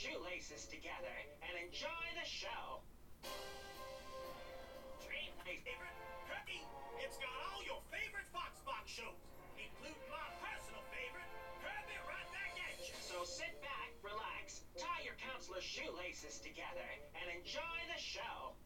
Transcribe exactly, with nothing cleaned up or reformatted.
shoelaces together and enjoy the show. Dream my favorite Kirby. It's got all your favorite Foxbox shows, including my personal favorite, Kirby Right Back at You. So sit back, relax, tie your counselor's shoelaces together, and enjoy the show.